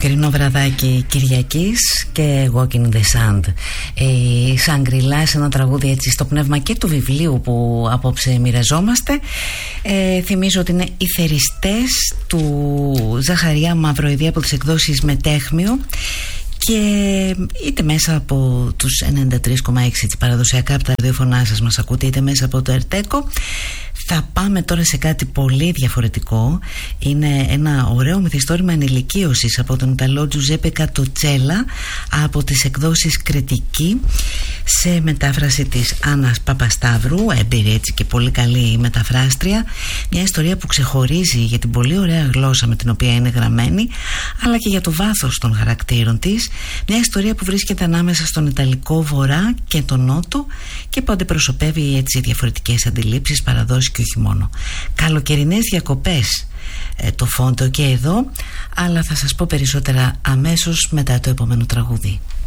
καλοκαιρινό βραδάκι Κυριακής και Walking in the Sand. Η Σαγκριλά, σε ένα τραγούδι έτσι στο πνεύμα και του βιβλίου που απόψε μοιραζόμαστε. Θυμίζω ότι είναι οι θεριστές του Ζαχαριά Μαυροειδή από τις εκδόσεις Μετέχμιο, και είτε μέσα από τους 93,6 παραδοσιακά από τα ραδιοφωνά σας μας ακούτε, είτε μέσα από το Ερτέκο. Θα πάμε τώρα σε κάτι πολύ διαφορετικό. Είναι ένα ωραίο μυθιστόρημα ενηλικίωσης από τον Ιταλό Τζουζέπε Κατοτσέλα από τις εκδόσεις Κριτική, σε μετάφραση της Άννας Παπασταύρου, έμπειρη έτσι και πολύ καλή μεταφράστρια. Μια ιστορία που ξεχωρίζει για την πολύ ωραία γλώσσα με την οποία είναι γραμμένη, αλλά και για το βάθος των χαρακτήρων της. Μια ιστορία που βρίσκεται ανάμεσα στον Ιταλικό Βορρά και τον Νότο και που αντιπροσωπεύει έτσι διαφορετικές αντιλήψεις, παραδόσεις και όχι μόνο. Καλοκαιρινές διακοπές το φόντο και εδώ, αλλά θα σας πω περισσότερα αμέσως μετά το επόμενο τραγούδι.